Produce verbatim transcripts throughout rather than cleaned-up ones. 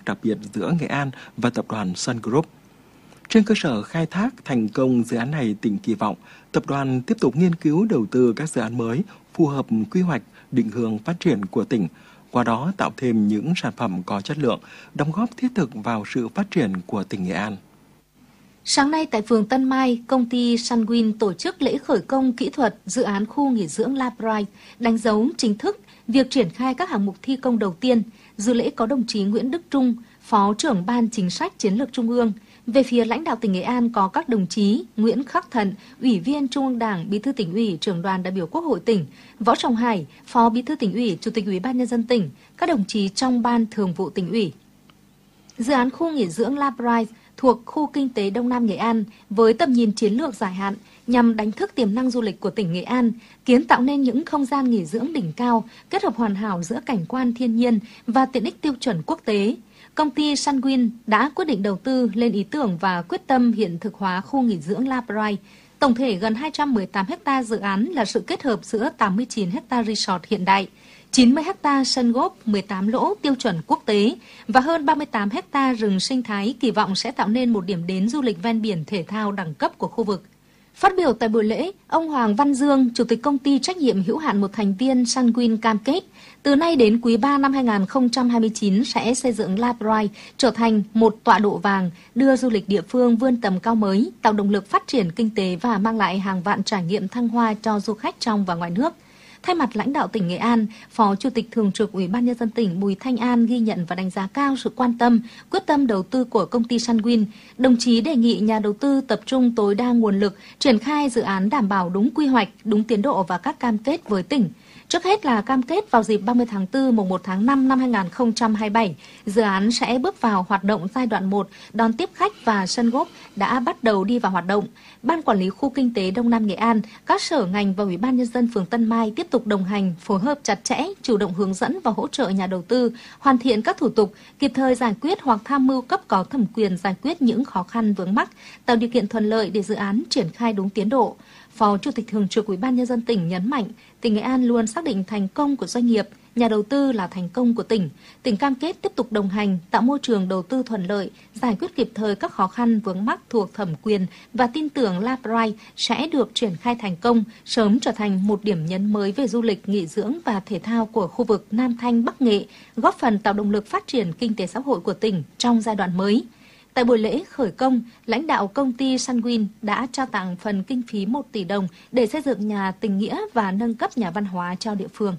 tác đặc biệt giữa Nghệ An và tập đoàn Sun Group. Trên cơ sở khai thác thành công dự án này, tỉnh kỳ vọng tập đoàn tiếp tục nghiên cứu đầu tư các dự án mới phù hợp quy hoạch, định hướng phát triển của tỉnh, qua đó tạo thêm những sản phẩm có chất lượng, đóng góp thiết thực vào sự phát triển của tỉnh Nghệ An. Sáng nay tại phường Tân Mai, công ty Sunwin tổ chức lễ khởi công kỹ thuật dự án khu nghỉ dưỡng La Pride, đánh dấu chính thức việc triển khai các hạng mục thi công đầu tiên. Dự lễ có đồng chí Nguyễn Đức Trung, Phó trưởng Ban Chính sách Chiến lược Trung ương. Về phía lãnh đạo tỉnh Nghệ An có các đồng chí Nguyễn Khắc Thận, Ủy viên Trung ương Đảng, Bí thư Tỉnh ủy, Trưởng đoàn đại biểu Quốc hội tỉnh, Võ Trọng Hải, Phó Bí thư Tỉnh ủy, Chủ tịch Ủy ban nhân dân tỉnh, các đồng chí trong Ban Thường vụ Tỉnh ủy. Dự án khu nghỉ dưỡng La Pride thuộc khu kinh tế Đông Nam Nghệ An với tầm nhìn chiến lược dài hạn nhằm đánh thức tiềm năng du lịch của tỉnh Nghệ An, kiến tạo nên những không gian nghỉ dưỡng đỉnh cao, kết hợp hoàn hảo giữa cảnh quan thiên nhiên và tiện ích tiêu chuẩn quốc tế. Công ty Sunwin đã quyết định đầu tư lên ý tưởng và quyết tâm hiện thực hóa khu nghỉ dưỡng La Pride. Tổng thể gần hai trăm mười tám ha dự án là sự kết hợp giữa tám mươi chín ha resort hiện đại, chín mươi ha sân golf mười tám lỗ tiêu chuẩn quốc tế và hơn ba mươi tám ha rừng sinh thái, kỳ vọng sẽ tạo nên một điểm đến du lịch ven biển thể thao đẳng cấp của khu vực. Phát biểu tại buổi lễ, ông Hoàng Văn Dương, Chủ tịch Công ty trách nhiệm hữu hạn một thành viên Sunwin cam kết, từ nay đến quý ba năm hai nghìn không trăm hai mươi chín sẽ xây dựng La Pride trở thành một tọa độ vàng, đưa du lịch địa phương vươn tầm cao mới, tạo động lực phát triển kinh tế và mang lại hàng vạn trải nghiệm thăng hoa cho du khách trong và ngoài nước. Thay mặt lãnh đạo tỉnh Nghệ An, Phó Chủ tịch Thường trực Ủy ban nhân dân tỉnh Bùi Thanh An ghi nhận và đánh giá cao sự quan tâm, quyết tâm đầu tư của công ty Sunwin. Đồng chí đề nghị nhà đầu tư tập trung tối đa nguồn lực, triển khai dự án đảm bảo đúng quy hoạch, đúng tiến độ và các cam kết với tỉnh. Trước hết là cam kết vào dịp ba mươi tháng tư mùng một tháng năm năm hai nghìn không trăm hai mươi bảy, dự án sẽ bước vào hoạt động giai đoạn một, đón tiếp khách và sân golf đã bắt đầu đi vào hoạt động. Ban Quản lý Khu Kinh tế Đông Nam Nghệ An, các sở ngành và Ủy ban nhân dân phường Tân Mai tiếp tục đồng hành, phối hợp chặt chẽ, chủ động hướng dẫn và hỗ trợ nhà đầu tư hoàn thiện các thủ tục, kịp thời giải quyết hoặc tham mưu cấp có thẩm quyền giải quyết những khó khăn vướng mắc, tạo điều kiện thuận lợi để dự án triển khai đúng tiến độ. Phó Chủ tịch Thường trực Ủy ban nhân dân tỉnh nhấn mạnh, tỉnh Nghệ An luôn xác định thành công của doanh nghiệp, nhà đầu tư là thành công của tỉnh. Tỉnh cam kết tiếp tục đồng hành, tạo môi trường đầu tư thuận lợi, giải quyết kịp thời các khó khăn vướng mắc thuộc thẩm quyền và tin tưởng La Pride sẽ được triển khai thành công, sớm trở thành một điểm nhấn mới về du lịch, nghỉ dưỡng và thể thao của khu vực Nam Thanh Bắc Nghệ, góp phần tạo động lực phát triển kinh tế xã hội của tỉnh trong giai đoạn mới. Tại buổi lễ khởi công, lãnh đạo công ty Sunwin đã trao tặng phần kinh phí một tỷ đồng để xây dựng nhà tình nghĩa và nâng cấp nhà văn hóa cho địa phương.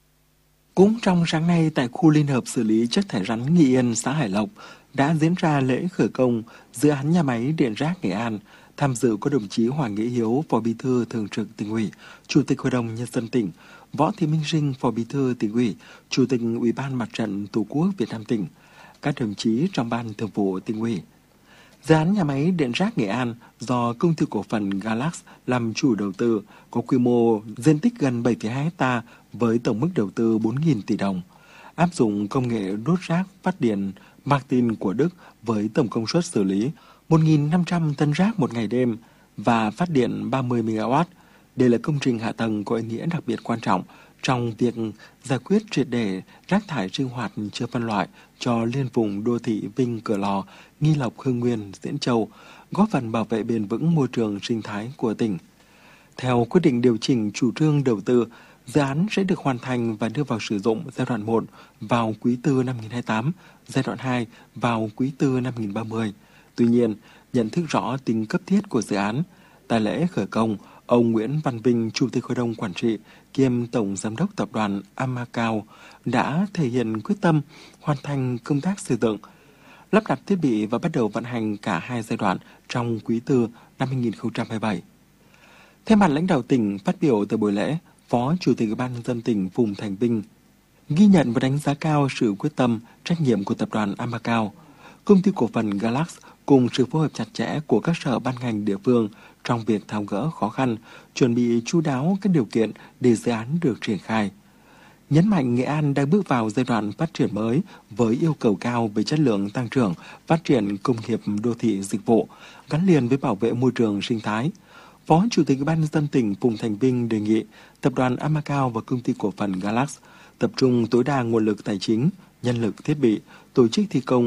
Cũng trong sáng nay tại khu liên hợp xử lý chất thải rắn Nghị Yên, xã Hải Lộc đã diễn ra lễ khởi công dự án nhà máy điện rác Nghệ An. Tham dự có đồng chí Hoàng Nghĩa Hiếu, Phó Bí thư Thường trực Tỉnh ủy, Chủ tịch Hội đồng Nhân dân tỉnh, Võ Thị Minh Trinh, Phó Bí thư Tỉnh ủy, Chủ tịch Ủy ban Mặt trận Tổ quốc Việt Nam tỉnh, các đồng chí trong Ban Thường vụ Tỉnh ủy. Dự án nhà máy điện rác Nghệ An do Công ty Cổ phần Galax làm chủ đầu tư, có quy mô diện tích gần bảy phẩy hai ha với tổng mức đầu tư bốn nghìn tỷ đồng. Áp dụng công nghệ đốt rác phát điện Martin của Đức với tổng công suất xử lý một nghìn năm trăm tấn rác một ngày đêm và phát điện ba mươi mê-ga-oát. Đây là công trình hạ tầng có ý nghĩa đặc biệt quan trọng trong việc giải quyết triệt để rác thải sinh hoạt chưa phân loại cho liên vùng đô thị Vinh, Cửa Lò, Nghi Lộc, Hưng Nguyên, Diễn Châu, góp phần bảo vệ bền vững môi trường sinh thái của tỉnh. Theo quyết định điều chỉnh chủ trương đầu tư, dự án sẽ được hoàn thành và đưa vào sử dụng giai đoạn một vào quý tư năm hai nghìn không trăm hai mươi tám, giai đoạn hai vào quý tư năm hai nghìn không trăm ba mươi. Tuy nhiên, nhận thức rõ tính cấp thiết của dự án, tại lễ khởi công, ông Nguyễn Văn Vinh, Chủ tịch Hội đồng Quản trị kiêm Tổng Giám đốc Tập đoàn Amacao đã thể hiện quyết tâm hoàn thành công tác xây dựng, lắp đặt thiết bị và bắt đầu vận hành cả hai giai đoạn trong quý tư năm hai nghìn không trăm hai mươi bảy. Thay mặt lãnh đạo tỉnh phát biểu tại buổi lễ, Phó Chủ tịch Ủy ban nhân dân tỉnh Phùng Thành Vinh ghi nhận và đánh giá cao sự quyết tâm, trách nhiệm của Tập đoàn Amacao, Công ty Cổ phần Galax cùng sự phối hợp chặt chẽ của các sở ban ngành địa phương trong việc tháo gỡ khó khăn, chuẩn bị chu đáo các điều kiện để dự án được triển khai. Nhấn mạnh Nghệ An đang bước vào giai đoạn phát triển mới với yêu cầu cao về chất lượng tăng trưởng, phát triển công nghiệp đô thị dịch vụ, gắn liền với bảo vệ môi trường sinh thái. Phó Chủ tịch Ủy ban nhân dân tỉnh Phùng Thành Vinh đề nghị Tập đoàn Amacao và Công ty Cổ phần Galax tập trung tối đa nguồn lực tài chính, nhân lực, thiết bị, tổ chức thi công